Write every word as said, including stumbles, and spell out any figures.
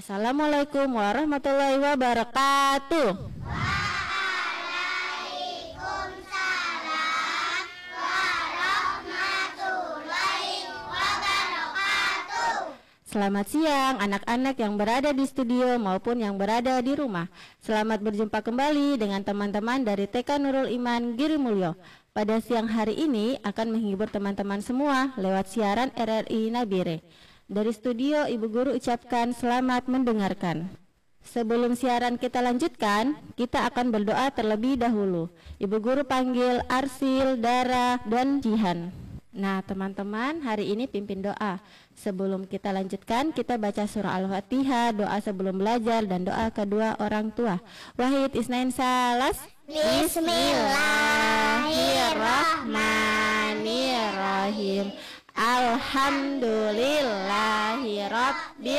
Assalamualaikum warahmatullahi wabarakatuh. Waalaikumsalam warahmatullahi wabarakatuh. Selamat siang anak-anak yang berada di studio maupun yang berada di rumah. Selamat berjumpa kembali dengan teman-teman dari T K Nurul Iman Girimulyo. Pada siang hari ini akan menghibur teman-teman semua lewat siaran R R I Nabire. Dari studio Ibu Guru ucapkan selamat mendengarkan. Sebelum siaran kita lanjutkan, kita akan berdoa terlebih dahulu. Ibu Guru panggil Arsil, Dara, dan Jihan. Nah teman-teman, hari ini pimpin doa. Sebelum kita lanjutkan, kita baca surah Al-Fatihah, doa sebelum belajar, dan doa kedua orang tua. Wahid Isnain Salas. Bismillahirrahmanirrahim. Alhamdulillahirabbil